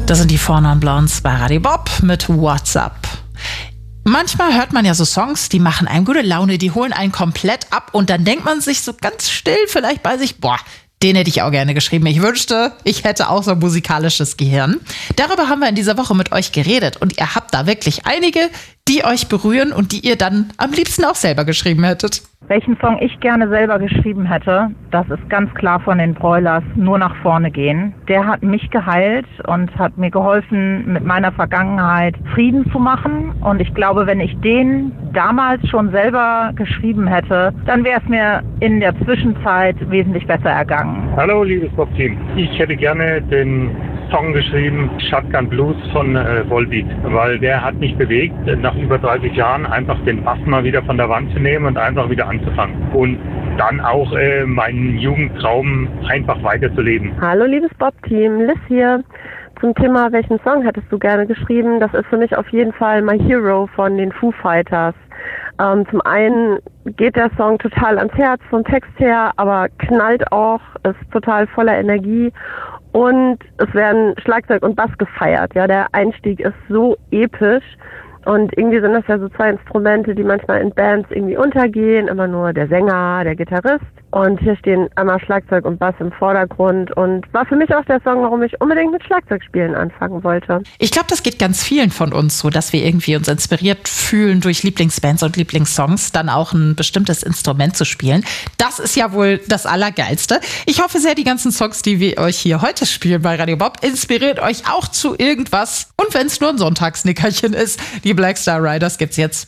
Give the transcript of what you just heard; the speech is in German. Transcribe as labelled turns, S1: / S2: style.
S1: Das sind die Four Non Blondes bei Radio Bob mit What's Up. Manchmal hört man ja so Songs, die machen einem gute Laune, die holen einen komplett ab und dann denkt man sich so ganz still vielleicht bei sich, boah, den hätte ich auch gerne geschrieben. Ich wünschte, ich hätte auch so ein musikalisches Gehirn. Darüber haben wir in dieser Woche mit euch geredet und ihr habt da wirklich einige, die euch berühren und die ihr dann am liebsten auch selber geschrieben hättet.
S2: Welchen Song ich gerne selber geschrieben hätte, das ist ganz klar von den Broilers, Nur nach vorne gehen. Der hat mich geheilt und hat mir geholfen, mit meiner Vergangenheit Frieden zu machen. Und ich glaube, wenn ich den damals schon selber geschrieben hätte, dann wäre es mir in der Zwischenzeit wesentlich besser ergangen.
S3: Hallo, liebes Bob-Team. Ich hätte gerne den Song geschrieben, Shotgun Blues von Volbeat, weil der hat mich bewegt, nach über 30 Jahren einfach den Bass mal wieder von der Wand zu nehmen und einfach wieder anzufangen und dann auch meinen Jugendtraum einfach weiterzuleben.
S4: Hallo liebes Bob-Team, Liz hier. Zum Thema, welchen Song hättest du gerne geschrieben? Das ist für mich auf jeden Fall My Hero von den Foo Fighters. Zum einen geht der Song total ans Herz vom Text her, aber knallt auch, ist total voller Energie. Und es werden Schlagzeug und Bass gefeiert. Ja, der Einstieg ist so episch. Und irgendwie sind das ja so zwei Instrumente, die manchmal in Bands irgendwie untergehen. Immer nur der Sänger, der Gitarrist. Und hier stehen einmal Schlagzeug und Bass im Vordergrund. Und war für mich auch der Song, warum ich unbedingt mit Schlagzeugspielen anfangen wollte.
S1: Ich glaube, das geht ganz vielen von uns so, dass wir irgendwie uns inspiriert fühlen durch Lieblingsbands und Lieblingssongs, dann auch ein bestimmtes Instrument zu spielen. Das ist ja wohl das Allergeilste. Ich hoffe sehr, die ganzen Songs, die wir euch hier heute spielen bei Radio Bob, inspiriert euch auch zu irgendwas. Und wenn es nur ein Sonntagsnickerchen ist, die Black Star Riders gibt's jetzt